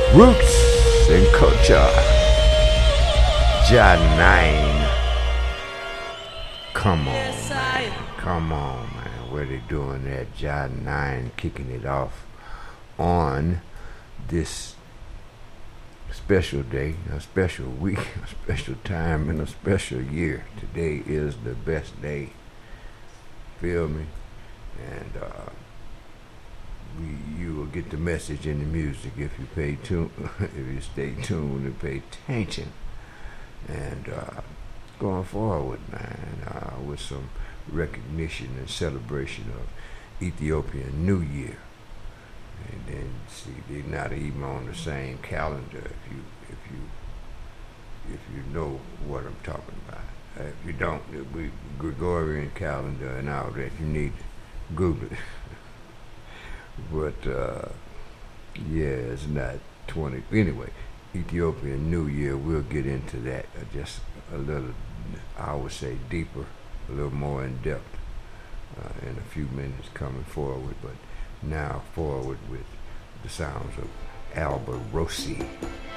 Roots and culture. Jah 9. Come on, man. Come on, man. Where they doing that? Jah 9 kicking it off on this special day, a special week, a special time, and a special year. Today is the best day. Feel me? And you will get the message in the music if you pay tune, if you stay tuned and pay attention. And going forward, man, with some recognition and celebration of Ethiopian New Year. And then see, they're not even on the same calendar. If you know what I'm talking about. If you don't, we Gregorian calendar and all that. You need to Google it. But yeah, it's not 20. Anyway, Ethiopian New Year. We'll get into that just a little. I would say deeper, a little more in depth in a few minutes coming forward. But now forward with the sounds of Alba Rossi.